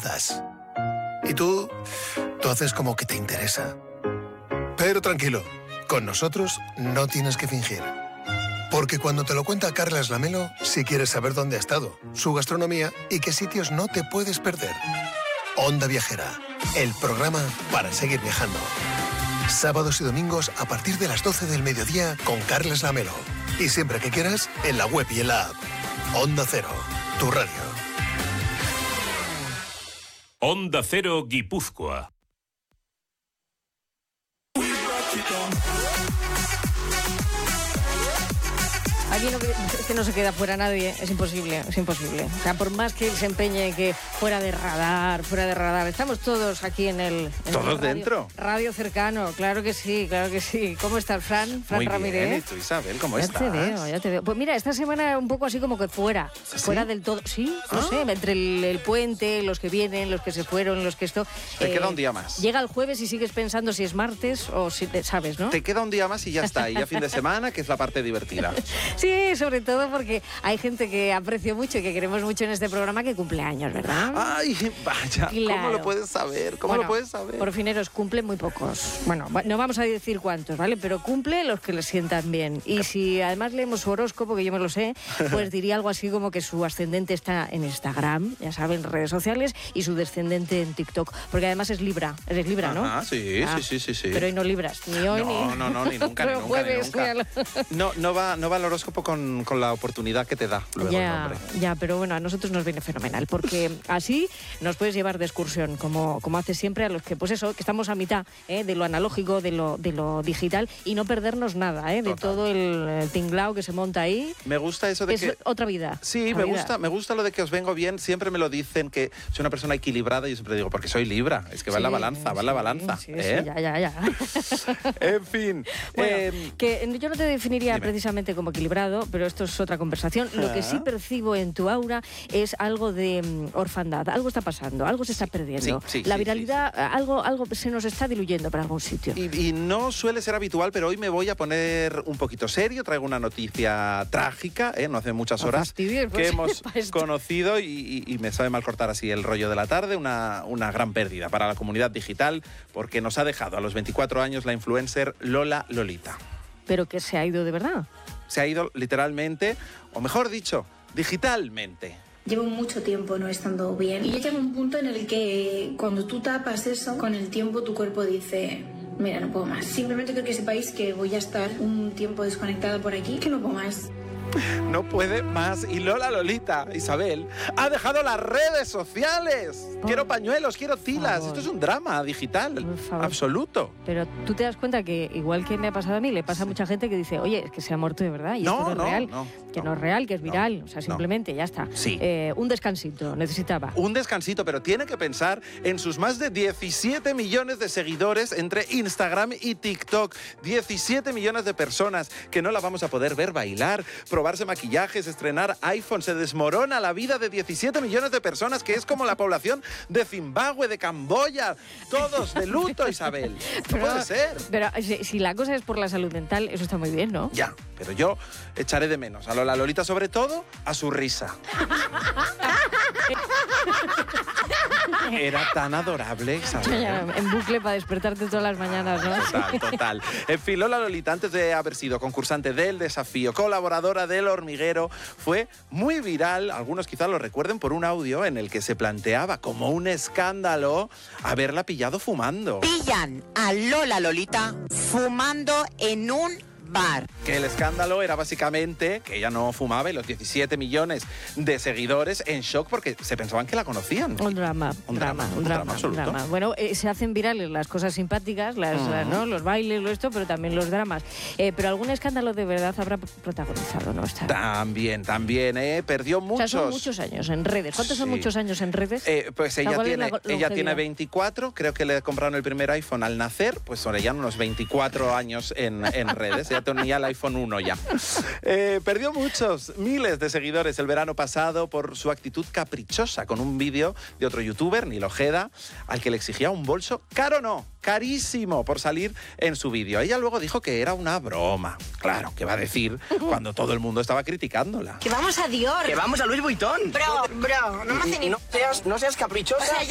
confianzas. Y tú haces como que te interesa. Pero tranquilo, con nosotros no tienes que fingir. Porque cuando te lo cuenta Carlas Lamelo, si quieres saber dónde ha estado, su gastronomía y qué sitios no te puedes perder. Onda Viajera, el programa para seguir viajando. Sábados y domingos a partir de las 12 del mediodía con Carlas Lamelo. Y siempre que quieras, en la web y en la app. Onda Cero, tu radio. Onda Cero Guipúzcoa. Aquí no se queda fuera nadie, es imposible. O sea, por más que él se empeñe que fuera de radar, estamos todos aquí en el ¿Todos dentro? Radio cercano, claro que sí. ¿Cómo estás, Fran? Fran Muy Ramírez. bien, ¿y tú, Isabel, cómo estás? Ya te veo. Pues mira, esta semana un poco así como que fuera del todo. Sí, no sé, entre el puente, los que vienen, los que se fueron, los que esto... Te queda un día más. Llega el jueves y sigues pensando si es martes o si... ¿Sabes, no? Te queda un día más y ya está. Y ya fin de semana, que es la parte divertida. Sí, sobre todo porque hay gente que aprecio mucho y que queremos mucho en este programa que cumple años, ¿verdad? Ay, vaya, claro. ¿Cómo lo puedes saber? ¿Cómo lo puedes saber? Porfineros cumple muy pocos. Bueno, no vamos a decir cuántos, ¿vale? Pero cumple los que les sientan bien. Y si además leemos su horóscopo, que yo me lo sé, pues diría algo así como que su ascendente está en Instagram, ya saben, redes sociales, y su descendente en TikTok. Porque además es Libra. Eres Libra, ¿no? Ah, sí. Pero hoy no libras, ni hoy ni... No, ni nunca, ni nunca. No va el horóscopo con la oportunidad que te da luego el nombre. Ya, pero bueno, a nosotros nos viene fenomenal, porque así nos puedes llevar de excursión, como haces siempre a los que, pues eso, que estamos a mitad de lo analógico, de lo digital, y no perdernos nada, de todo el tinglao que se monta ahí. Me gusta eso de es que... otra vida. Sí, me gusta lo de que os vengo bien. Siempre me lo dicen, que soy una persona equilibrada, y yo siempre digo, porque soy Libra, es que va en la balanza, Sí, ya. En fin. Bueno, que yo no te definiría precisamente como equilibrado, pero esto es otra conversación. Lo que sí percibo en tu aura es algo de orfandad. Algo está pasando, algo se está perdiendo. La viralidad, algo se nos está diluyendo para algún sitio. Y no suele ser habitual, pero hoy me voy a poner un poquito serio. Traigo una noticia trágica, no hace muchas horas que hemos conocido, y me sabe mal cortar así el rollo de la tarde. Una gran pérdida para la comunidad digital, porque nos ha dejado a los 24 años la influencer Lola Lolita. ¿Pero que se ha ido de verdad? Se ha ido literalmente, o mejor dicho, digitalmente. Llevo mucho tiempo no estando bien. Y ya llega un punto en el que cuando tú tapas eso, con el tiempo tu cuerpo dice... Mira, no puedo más. Simplemente quiero que sepáis que voy a estar un tiempo desconectada por aquí, que no puedo más. No puede más. Y Lola Lolita, Isabel, ha dejado las redes sociales. Quiero pañuelos, quiero tilas. Esto es un drama digital absoluto. Pero tú te das cuenta que, igual que me ha pasado a mí, le pasa a mucha gente que dice, oye, es que se ha muerto de verdad. Y esto no es real. Que no es real, que es viral. O sea, simplemente ya está. Sí. Un descansito necesitaba. Un descansito, pero tiene que pensar en sus más de 17 millones de seguidores entre Instagram y TikTok. 17 millones de personas que no la vamos a poder ver bailar, probarse maquillajes, estrenar iPhone. Se desmorona la vida de 17 millones de personas, que es como la población de Zimbabue, de Camboya. Todos de luto, Isabel. No puede ser. Pero si la cosa es por la salud mental, eso está muy bien, ¿no? Ya, pero yo echaré de menos a Lola Lolita, sobre todo a su risa. Era tan adorable, Isabel. En bucle para despertarte todas las mañanas, ¿no? Total. En fin, Lola Lolita, antes de haber sido concursante del Desafío, colaboradora del Hormiguero, fue muy viral. Algunos quizás lo recuerden por un audio en el que se planteaba como un escándalo haberla pillado fumando. Pillan a Lola Lolita fumando en un bar. Que el escándalo era básicamente que ella no fumaba, y los 17 millones de seguidores en shock porque se pensaban que la conocían. Un drama absoluto. Bueno, se hacen virales las cosas simpáticas, ¿no? Los bailes, pero también los dramas. Pero algún escándalo de verdad habrá protagonizado, ¿no? También, perdió muchos. O sea, son muchos años en redes. ¿Cuántos son muchos años en redes? Pues ella tiene 24, creo que le compraron el primer iPhone al nacer, pues son ya unos 24 años en redes. Ella tenía el iPhone 1 ya. Perdió miles de seguidores el verano pasado por su actitud caprichosa, con un vídeo de otro youtuber, Nil Ojeda, al que le exigía un bolso carísimo por salir en su vídeo. Ella luego dijo que era una broma. Claro, ¿qué va a decir cuando todo el mundo estaba criticándola? Que vamos a Dior. Que vamos a Louis Vuitton. Bro, no me hace ni... No seas caprichosa. O sea,